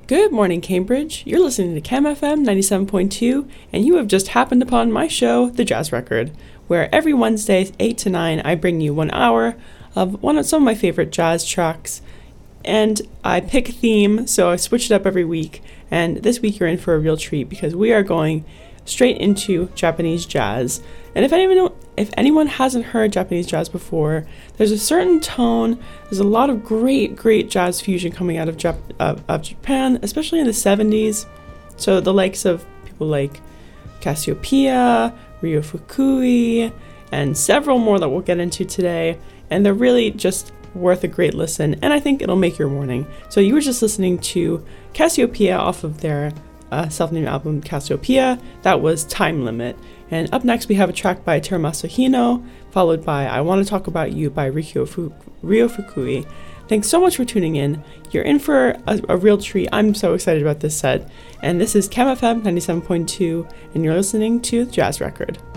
Good morning, Cambridge. You're listening to Cam FM 97.2, and you have just happened upon my show, The Jazz Record, where every Wednesday, 8 to 9, I bring you 1 hour of some of my favorite jazz tracks, and I pick a theme, so I switch it up every week, and this week you're in for a real treat because we are going straight into Japanese jazz. And if anyone hasn't heard Japanese jazz before, there's a certain tone. There's a lot of great jazz fusion coming out of Japan, especially in the 70s. So the likes of people like Cassiopeia, Ryo Fukui, and several more that we'll get into today. And they're really just worth a great listen, and I think it'll make your morning. So you were just listening to Cassiopeia off of their self-named album Cassiopeia. That was Time Limit. And up next we have a track by Terumasa Hino, followed by I Want to Talk About You by Ryo Fukui. Thanks so much for tuning in. You're in for a real treat. I'm so excited about this set. And this is Cam FM 97.2, and you're listening to The Jazz Record.